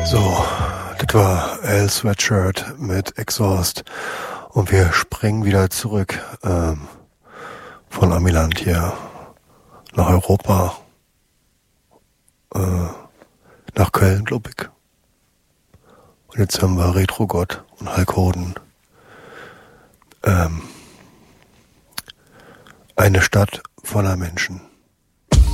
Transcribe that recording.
So, das war Al Sweatshirt mit Exhaust und wir springen wieder zurück von Amiland hier nach Europa, nach Köln, glaube ich. Und jetzt haben wir Retro-Gott und Hulk Hogan. Eine Stadt voller Menschen.